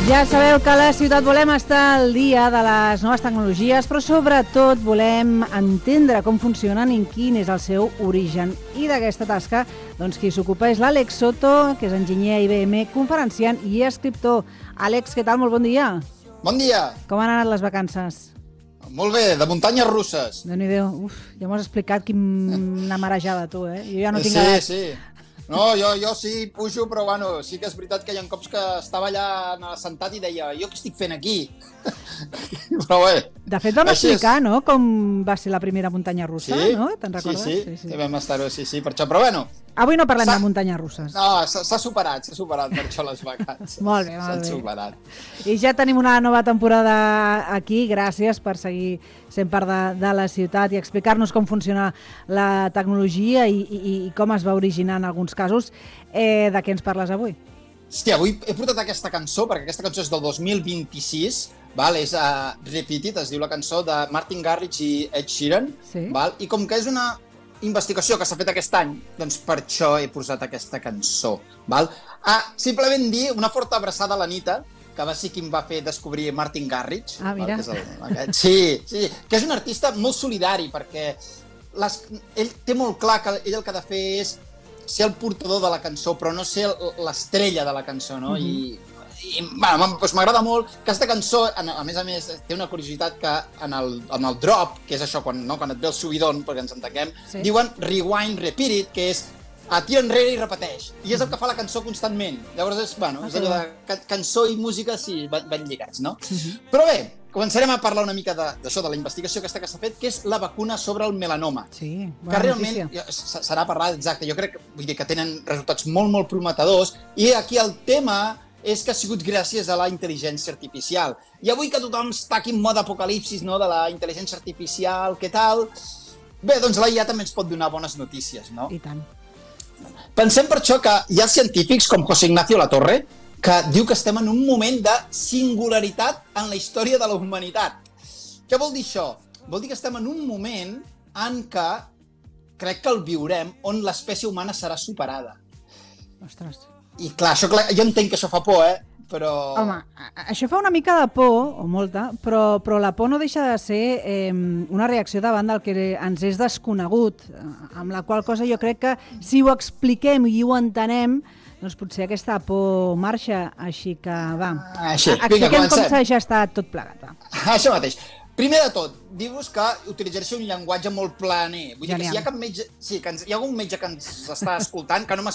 Ja sabeu que a la ciutat volem estar al dia de les noves tecnologies, però sobretot volem entendre com funcionen i quin és el seu origen. I d'aquesta tasca, doncs, qui s'ocupa és l'Àlex Soto, que és enginyer a IBM, conferenciant i escriptor. Àlex, què tal? Molt bon dia. Bon dia. Com han anat les vacances? Molt bé, de muntanyes russes. Déu-n'hi-do. Ja m'ho has explicat quina marejada, tu, eh? Jo ja no tinc edat. Sí. No, jo sí pujo, però bueno, sí que és veritat que hi ha cops que estava allà sentat i deia, jo què estic fent aquí? Però bé. De fet, vam explicar, no?, com va ser la primera muntanya russa, no? Te'n recordes? Sí, vam estar-ho, sí, per això. Però bueno... Avui no parlem de muntanyes russes. No, s'ha superat per això les vacances. Molt bé, molt bé. S'han superat. I ja tenim una nova temporada aquí, gràcies per seguir sent part de la ciutat i explicar-nos com funciona la tecnologia i com es va originar en alguns casos. De què ens parles avui? Sí, avui he portat aquesta cançó, perquè aquesta cançó és del 2026, és Repeat It, es diu la cançó de Martin Garrix i Ed Sheeran, i com que és una investigació que s'ha fet aquest any, doncs per això he posat aquesta cançó. Simplement dir una forta abraçada a l'Anita, que va ser qui em va fer descobrir Martin Garrix. Ah, mira. Sí, que és un artista molt solidari, perquè ell té molt clar que ell el que ha de fer és ser el portador de la cançó, però no ser l'estrella de la cançó, no? I m'agrada molt que aquesta cançó, a més, té una curiositat que en el drop, que és això, quan et ve el subidon, perquè ens entenguem, diuen rewind, repeat it, que és tira enrere i repeteix. I és el que fa la cançó constantment. Llavors és allò de cançó i música, sí, van lligats, no? Però bé, començarem a parlar una mica d'això, de la investigació aquesta que s'ha fet, que és la vacuna sobre el melanoma. Sí, bona notícia. Que realment serà parlat, exacte, jo crec que tenen resultats molt prometedors, i aquí el tema és que ha sigut gràcies a la intel·ligència artificial. I avui que tothom està aquí en mode apocalipsis, no?, de la intel·ligència artificial, què tal? Bé, doncs la IA també ens pot donar bones notícies, no? I tant. Pensem per això que hi ha científics com José Ignacio Latorre que diu que estem en un moment de singularitat en la història de la humanitat. Què vol dir això? Vol dir que estem en un moment en què crec que el viurem on l'espècie humana serà superada. Ostres. I clar, jo entenc que això fa por, però... Home, això fa una mica de por, o molta, però la por no deixa de ser una reacció davant del que ens és desconegut, amb la qual cosa jo crec que si ho expliquem i ho entenem, doncs potser aquesta por marxa, així que va. Expliquem com s'ha gestat tot plegat. Això mateix. Primer de tot, dir-vos que utilitzaré un llenguatge molt planer. Vull dir que si hi ha cap metge, hi ha algun metge que ens està escoltant, que no